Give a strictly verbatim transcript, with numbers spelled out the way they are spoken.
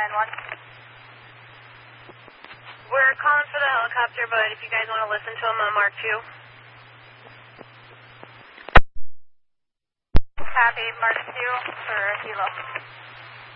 nine one. We're calling for the helicopter, but if you guys want to listen to him on Mark two. Copy, Mark two for Hilo.